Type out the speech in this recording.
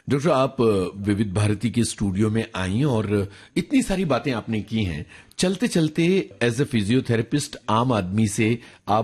Doctor, आप विविध भारती के स्टूडियो में आई और इतनी सारी बातें आपने की हैं। चलते चलते एज ए फिजियोथेरेपिस्ट आम आदमी से आप